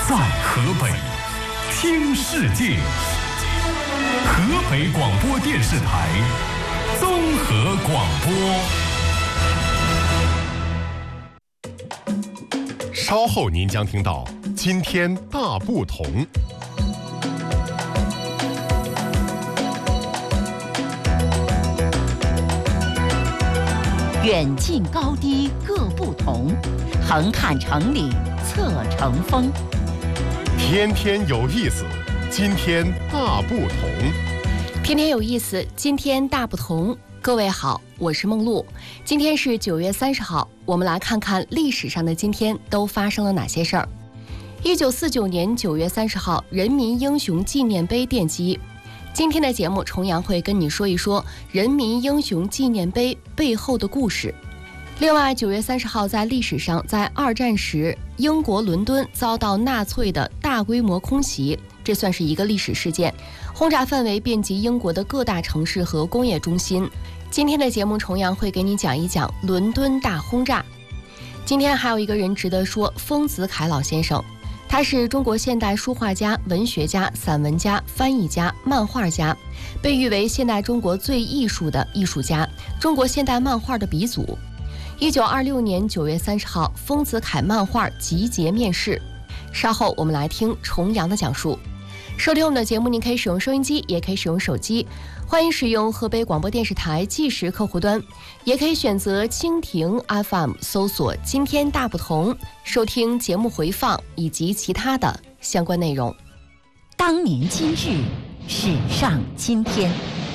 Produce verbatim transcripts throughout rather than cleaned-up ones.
在河北听世界。河北广播电视台综合广播。稍后您将听到今天大不同。 远近高低各不同，横看成岭侧成峰。 天天有意思，今天大不同。 天天有意思，今天大不同。各位好，我是梦露。今天是九月三十号，我们来看看历史上的今天都发生了哪些事儿。一九四九年九月三十号，人民英雄纪念碑奠基。今天的节目，重阳会跟你说一说人民英雄纪念碑背后的故事。另外，九月三十号在历史上，在二战时，英国伦敦遭到纳粹的大规模空袭，这算是一个历史事件，轰炸范围遍及英国的各大城市和工业中心。今天的节目，重阳会给你讲一讲伦敦大轰炸。今天还有一个人值得说，丰子恺老先生。他是中国现代书画家、文学家、散文家、翻译家、漫画家，被誉为现代中国最艺术的艺术家，中国现代漫画的鼻祖。一九二六年九月三十号，丰子恺漫画集结面世。稍后我们来听重阳的讲述。收听我们的节目，您可以使用收音机，也可以使用手机，欢迎使用河北广播电视台即时客户端，也可以选择蜻蜓 F M 搜索今天大不同，收听节目回放以及其他的相关内容。 当年今日，史上今天。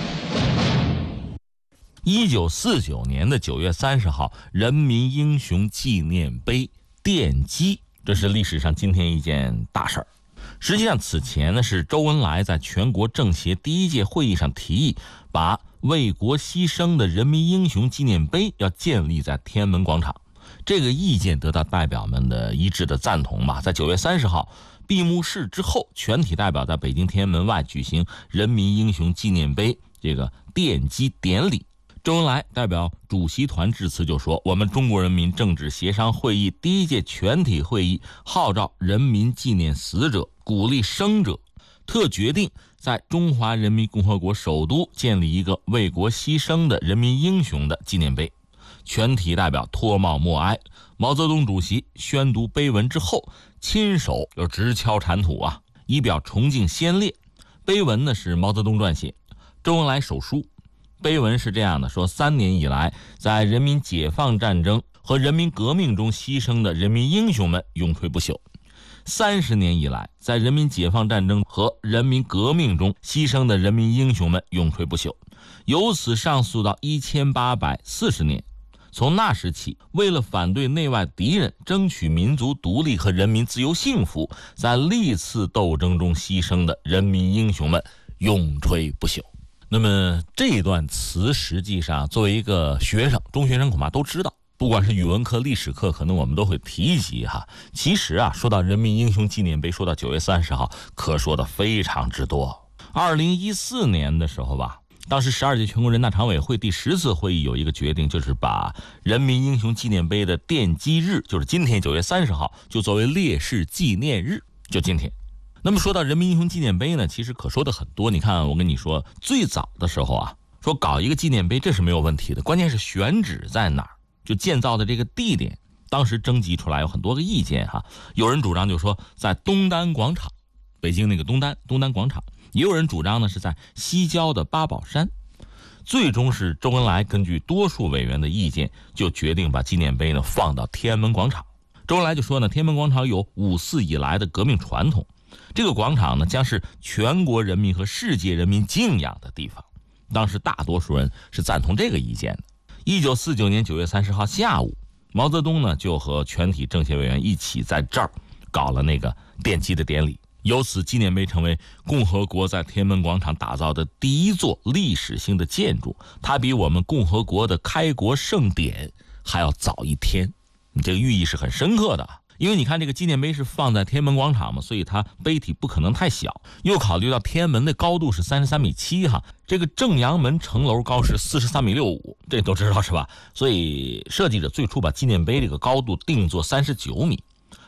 一九四九年的九月三十号，人民英雄纪念碑奠基，这是历史上今天一件大事儿。实际上此前呢，是周恩来在全国政协第一届会议上提议，把为国牺牲的人民英雄纪念碑要建立在天安门广场。这个意见得到代表们的一致的赞同吧。在九月三十号闭幕式之后，全体代表在北京天安门外举行人民英雄纪念碑这个奠基典礼。周恩来代表主席团致辞就说，我们中国人民政治协商会议第一届全体会议号召人民纪念死者，鼓励生者，特决定在中华人民共和国首都建立一个为国牺牲的人民英雄的纪念碑。全体代表脱帽默哀，毛泽东主席宣读碑文之后，亲手又直敲铲土啊，以表崇敬先烈。碑文呢是毛泽东撰写，周恩来手书。碑文是这样的，说三年以来，在人民解放战争和人民革命中牺牲的人民英雄们永垂不朽。三十年以来，在人民解放战争和人民革命中牺牲的人民英雄们永垂不朽。由此上溯到一千八百四十年，从那时起，为了反对内外敌人，争取民族独立和人民自由幸福，在历次斗争中牺牲的人民英雄们永垂不朽。那么这段词实际上作为一个学生，中学生恐怕都知道，不管是语文课、历史课，可能我们都会提及哈。其实啊，说到人民英雄纪念碑，说到九月三十号，可说的非常之多。二零一四年的时候吧，当时十二届全国人大常委会第十次会议有一个决定，就是把人民英雄纪念碑的奠基日，就是今天九月三十号，就作为烈士纪念日，就今天。那么说到人民英雄纪念碑呢，其实可说的很多。你看，我跟你说，最早的时候啊，说搞一个纪念碑，这是没有问题的，关键是选址在哪儿，就建造的这个地点。当时征集出来有很多个意见哈，有人主张就说在东单广场，北京那个东单东单广场，也有人主张呢是在西郊的八宝山。最终是周恩来根据多数委员的意见，就决定把纪念碑呢放到天安门广场。周恩来就说呢，天安门广场有五四以来的革命传统，这个广场呢将是全国人民和世界人民敬仰的地方。当时大多数人是赞同这个意见的。一九四九年九月三十号下午，毛泽东呢就和全体政协委员一起在这儿搞了那个奠基的典礼，由此纪念碑成为共和国在天安门广场打造的第一座历史性的建筑，它比我们共和国的开国盛典还要早一天。这个寓意是很深刻的，因为你看这个纪念碑是放在天安门广场嘛，所以它碑体不可能太小，又考虑到天安门的高度是三十三米七哈，这个正阳门城楼高是四十三米六五，这都知道是吧？所以设计者最初把纪念碑这个高度定做三十九米，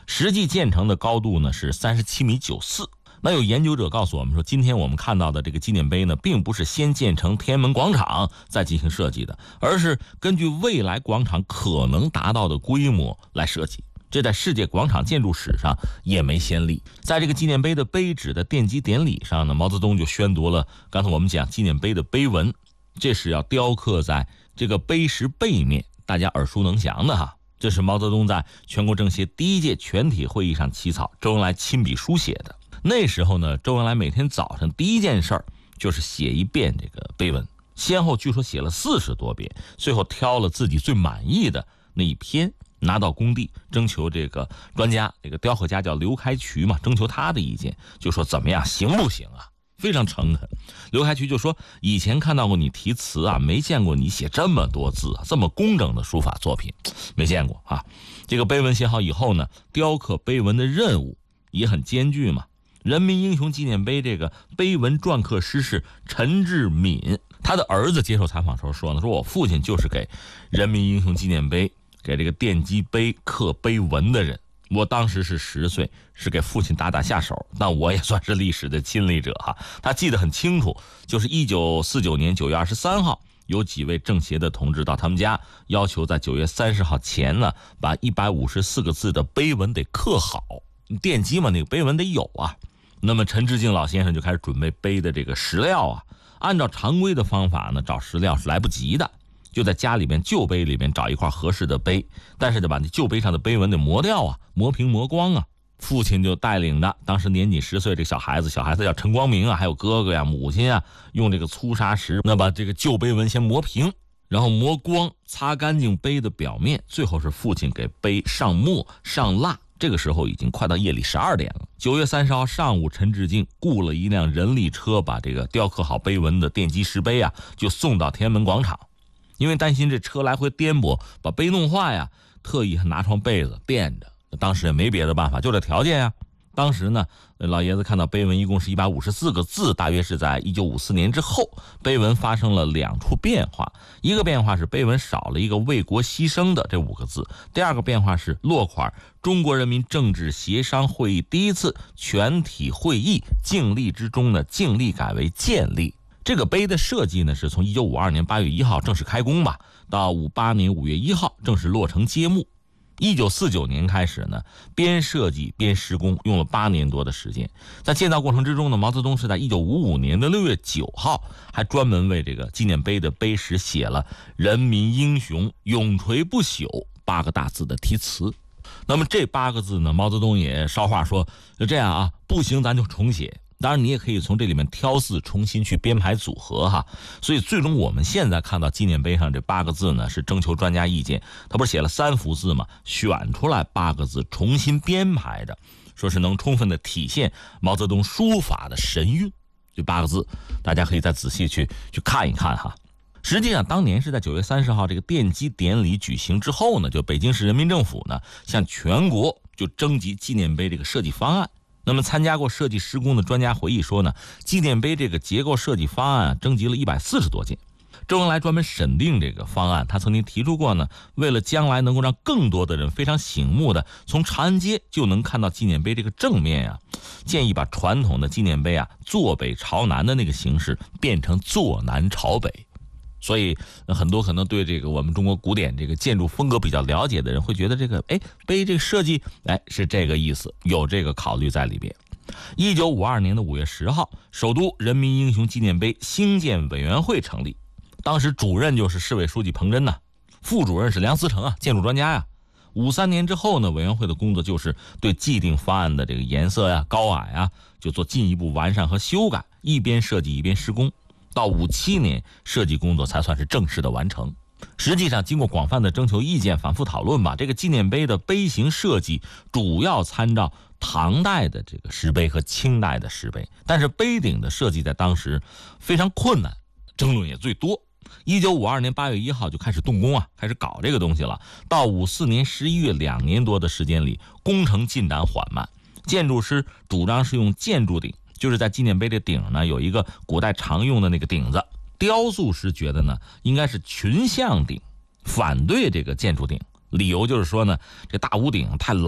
实际建成的高度呢是三十七米九四。那有研究者告诉我们说，今天我们看到的这个纪念碑呢，并不是先建成天安门广场再进行设计的，而是根据未来广场可能达到的规模来设计。这在世界广场建筑史上也没先例。在这个纪念碑的碑址的奠基典礼上呢，毛泽东就宣读了刚才我们讲纪念碑的碑文，这是要雕刻在这个碑石背面，大家耳熟能详的哈。这是毛泽东在全国政协第一届全体会议上起草，周恩来亲笔书写的。那时候呢，周恩来每天早上第一件事儿就是写一遍这个碑文，先后据说写了四十多遍，最后挑了自己最满意的那一篇拿到工地，征求这个专家，这个雕刻家叫刘开渠嘛，征求他的意见，就说怎么样，行不行啊？非常诚恳。刘开渠就说，以前看到过你题词啊，没见过你写这么多字啊，这么工整的书法作品，没见过啊。这个碑文写好以后呢，雕刻碑文的任务也很艰巨嘛。人民英雄纪念碑这个碑文篆刻师是陈志敏，他的儿子接受采访时候说呢，说我父亲就是给人民英雄纪念碑给这个奠基碑刻碑文的人，我当时是十岁，是给父亲打打下手，但我也算是历史的亲历者哈。他记得很清楚，就是一九四九年九月二十三号，有几位政协的同志到他们家，要求在九月三十号前呢，把一百五十四个字的碑文得刻好，奠基嘛，那个碑文得有啊。那么陈志敬老先生就开始准备碑的这个石料啊，按照常规的方法呢，找石料是来不及的，就在家里边旧碑里边找一块合适的碑，但是得把那旧碑上的碑文得磨掉啊，磨平磨光啊。父亲就带领着当时年仅十岁这个小孩子，小孩子叫陈光明啊，还有哥哥呀、母亲啊，用这个粗砂石，那把这个旧碑文先磨平，然后磨光，擦干净碑的表面，最后是父亲给碑上墨上蜡。这个时候已经快到夜里十二点了。九月三十号上午，陈志敬雇了一辆人力车，把这个雕刻好碑文的奠基石碑啊，就送到天安门广场。因为担心这车来回颠簸，把碑弄坏呀，特意还拿床被子垫着。当时也没别的办法，就这条件呀。当时呢，老爷子看到碑文一共是一百五十四个字，大约是在一九五四年之后，碑文发生了两处变化。一个变化是碑文少了一个为国牺牲的这五个字，第二个变化是落款中国人民政治协商会议第一次全体会议净立之中呢，净立改为建立。这个碑的设计呢，是从一九五二年八月一号正式开工吧，到五八年五月一号正式落成揭幕。一九四九年开始呢，边设计边施工，用了八年多的时间。在建造过程之中呢，毛泽东是在一九五五年的六月九号，还专门为这个纪念碑的碑石写了“人民英雄永垂不朽”八个大字的题词。那么这八个字呢，毛泽东也捎话说，就这样啊，不行咱就重写。当然你也可以从这里面挑字重新去编排组合哈，所以最终我们现在看到纪念碑上这八个字呢，是征求专家意见，他不是写了三幅字吗？选出来八个字重新编排的，说是能充分的体现毛泽东书法的神韵。这八个字大家可以再仔细去去看一看哈。实际上当年是在九月三十号这个奠基典礼举行之后呢，就北京市人民政府呢向全国就征集纪念碑这个设计方案。那么参加过设计施工的专家回忆说呢，纪念碑这个结构设计方案、啊、征集了一百四十多件。周恩来专门审定这个方案，他曾经提出过呢，为了将来能够让更多的人非常醒目的从长安街就能看到纪念碑这个正面啊，建议把传统的纪念碑啊坐北朝南的那个形式变成坐南朝北。所以很多可能对这个我们中国古典这个建筑风格比较了解的人会觉得这个哎碑这个设计哎是这个意思，有这个考虑在里边。一九五二年的五月十号，首都人民英雄纪念碑兴建委员会成立，当时主任就是市委书记彭真呐、啊，副主任是梁思成啊，建筑专家呀、啊。五三年之后呢，委员会的工作就是对既定方案的这个颜色呀、高矮啊，就做进一步完善和修改，一边设计一边施工。到五七年，设计工作才算是正式的完成。实际上，经过广泛的征求意见、反复讨论吧，这个纪念碑的碑形设计主要参照唐代的这个石碑和清代的石碑，但是碑顶的设计在当时非常困难，争论也最多。一九五二年八月一号就开始动工啊，开始搞这个东西了。到五四年十一月，两年多的时间里，工程进展缓慢。建筑师主张是用建筑顶。就是在纪念碑的顶呢有一个古代常用的那个顶子，雕塑师觉得呢应该是群像顶，反对这个建筑顶，理由就是说呢这大屋顶太老，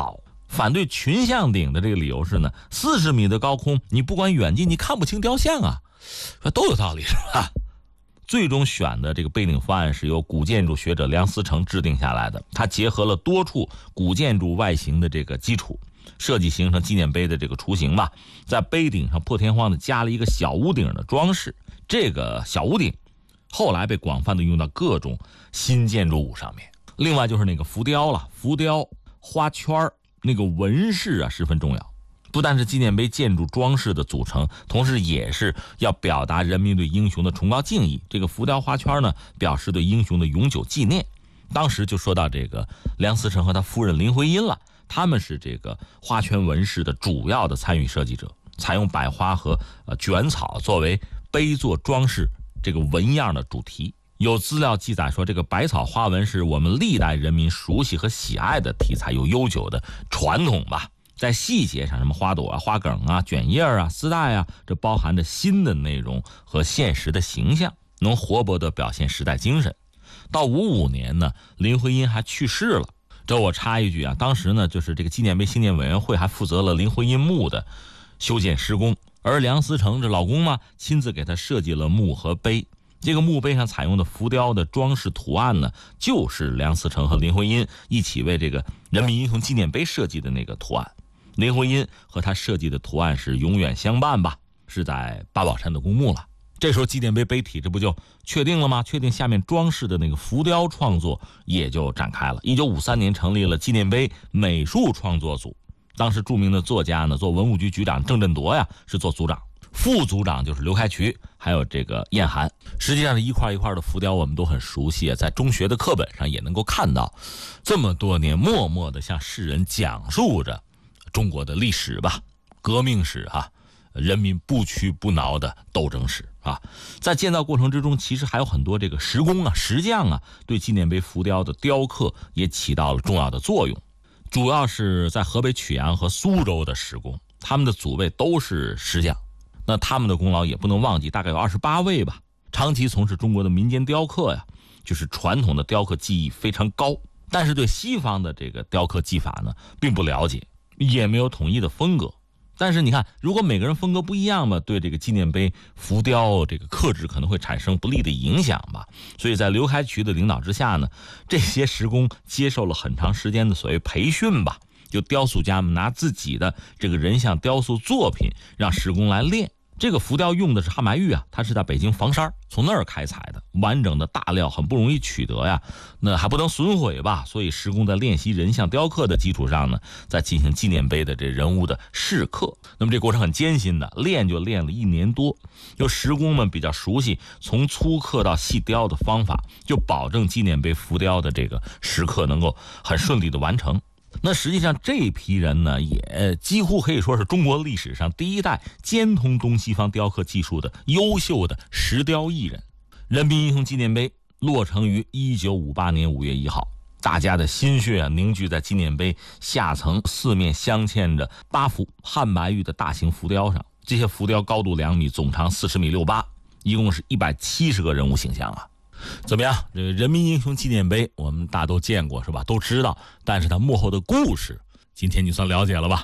反对群像顶的这个理由是呢，四十米的高空，你不管远近，你看不清雕像啊，都有道理是吧？最终选的这个碑顶方案是由古建筑学者梁思成制定下来的，它结合了多处古建筑外形的这个基础，设计形成纪念碑的这个雏形吧，在碑顶上破天荒的加了一个小屋顶的装饰，这个小屋顶后来被广泛的用到各种新建筑物上面。另外就是那个浮雕了，浮雕花圈那个纹饰啊十分重要，不但是纪念碑建筑装饰的组成，同时也是要表达人民对英雄的崇高敬意。这个浮雕花圈呢，表示对英雄的永久纪念。当时就说到这个梁思成和他夫人林徽因了，他们是这个花圈纹饰的主要的参与设计者，采用百花和呃卷草作为碑座装饰这个纹样的主题。有资料记载说，这个百草花纹是我们历代人民熟悉和喜爱的题材，有悠久的传统吧。在细节上，什么花朵啊、花梗啊、卷叶啊、丝带啊，这包含着新的内容和现实的形象，能活泼地表现时代精神。到五五年呢，林徽因还去世了。这我插一句啊，当时呢，就是这个纪念碑兴建委员会还负责了林徽因墓的修建施工，而梁思成这老公嘛，亲自给他设计了墓和碑。这个墓碑上采用的浮雕的装饰图案呢，就是梁思成和林徽因一起为这个人民英雄纪念碑设计的那个图案。林徽因和他设计的图案是永远相伴吧，是在八宝山的公墓了。这时候纪念碑碑体这不就确定了吗？确定下面装饰的那个浮雕创作也就展开了。一九五三年成立了纪念碑美术创作组，当时著名的作家呢，做文物局局长郑振铎呀是做组长，副组长就是刘开渠，还有这个晏寒。实际上这一块一块的浮雕我们都很熟悉，在中学的课本上也能够看到，这么多年默默地向世人讲述着中国的历史吧，革命史哈、啊，人民不屈不挠的斗争史啊。在建造过程之中，其实还有很多这个石工啊、石匠啊，对纪念碑浮雕的雕刻也起到了重要的作用。主要是在河北曲阳和苏州的石工，他们的祖辈都是石匠，那他们的功劳也不能忘记，大概有二十八位吧。长期从事中国的民间雕刻呀，就是传统的雕刻技艺非常高，但是对西方的这个雕刻技法呢，并不了解，也没有统一的风格。但是你看，如果每个人风格不一样嘛，对这个纪念碑浮雕这个刻制可能会产生不利的影响吧。所以在刘开渠的领导之下呢，这些石工接受了很长时间的所谓培训吧，就雕塑家们拿自己的这个人像雕塑作品让石工来练。这个浮雕用的是汉白玉啊，它是在北京房山从那儿开采的，完整的大料很不容易取得呀，那还不能损毁吧，所以石工在练习人像雕刻的基础上呢，在进行纪念碑的这人物的试刻。那么这过程很艰辛的，练就练了一年多，就石工们比较熟悉从粗刻到细雕的方法，就保证纪念碑浮雕的这个石刻能够很顺利的完成。那实际上这批人呢，也几乎可以说是中国历史上第一代兼通东西方雕刻技术的优秀的石雕艺人。人民英雄纪念碑落成于一九五八年五月一号，大家的心血啊凝聚在纪念碑下层四面镶嵌着八幅汉白玉的大型浮雕上。这些浮雕高度两米，总长四十米六八，一共是一百七十个人物形象啊。怎么样？这个人民英雄纪念碑我们大家都见过是吧？都知道，但是它幕后的故事，今天你算了解了吧？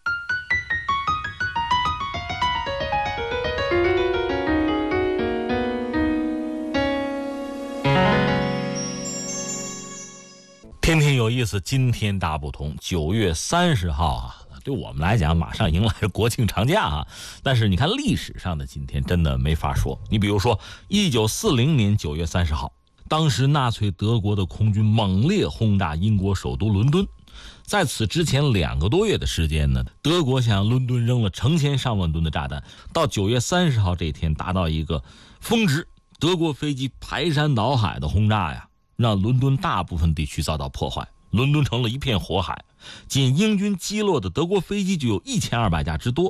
天天有意思，今天大不同。九月三十号啊，对我们来讲马上迎来了国庆长假啊，但是你看历史上的今天真的没法说。你比如说一九四零年九月三十号，当时纳粹德国的空军猛烈轰炸英国首都伦敦，在此之前两个多月的时间呢，德国向伦敦扔了成千上万吨的炸弹，到九月三十号这天达到一个峰值，德国飞机排山倒海的轰炸呀，让伦敦大部分地区遭到破坏，伦敦成了一片火海。仅英军击落的德国飞机就有一千二百架之多，